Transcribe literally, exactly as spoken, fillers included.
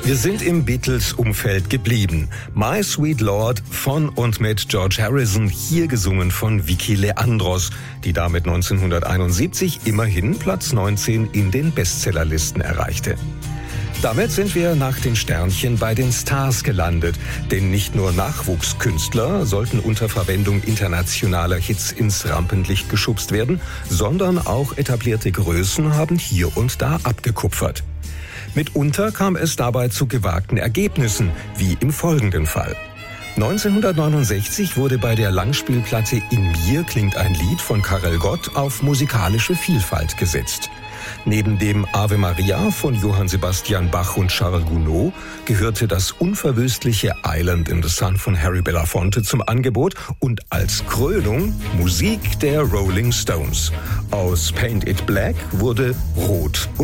Wir sind im Beatles-Umfeld geblieben. My Sweet Lord von und mit George Harrison, hier gesungen von Vicky Leandros, die damit neunzehnhunderteinundsiebzig immerhin Platz neunzehn in den Bestsellerlisten erreichte. Damit sind wir nach den Sternchen bei den Stars gelandet, denn nicht nur Nachwuchskünstler sollten unter Verwendung internationaler Hits ins Rampenlicht geschubst werden, sondern auch etablierte Größen haben hier und da abgekupfert. Mitunter kam es dabei zu gewagten Ergebnissen, wie im folgenden Fall. neunzehnhundertneunundsechzig wurde bei der Langspielplatte In mir klingt ein Lied von Karel Gott auf musikalische Vielfalt gesetzt. Neben dem Ave Maria von Johann Sebastian Bach und Charles Gounod gehörte das unverwüstliche Island in the Sun von Harry Belafonte zum Angebot und als Krönung Musik der Rolling Stones. Aus Paint It Black wurde Rot